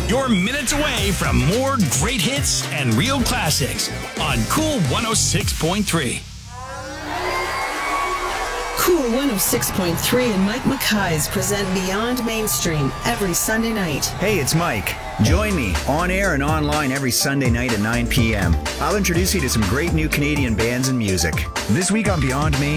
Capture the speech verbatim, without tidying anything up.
You're minutes away from more great hits and real classics on Cool one oh six point three. Cool one oh six point three and Mike Mackay's present Beyond Mainstream every Sunday night. Hey, it's Mike. Join me on air and online every Sunday night at nine p.m. I'll introduce you to some great new Canadian bands and music. This week on Beyond Main